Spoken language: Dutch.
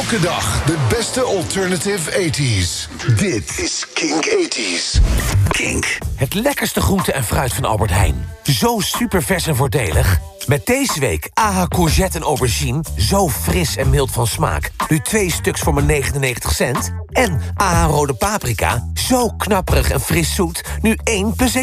Elke dag de beste alternative 80s. Dit is Kink 80s. Kink. Het lekkerste groente en fruit van Albert Heijn. Zo super vers en voordelig. Met deze week AH courgette en aubergine. Zo fris en mild van smaak. Nu 2 stuks voor maar 99 cent. En AH rode paprika. Zo knapperig en fris zoet. Nu 1 +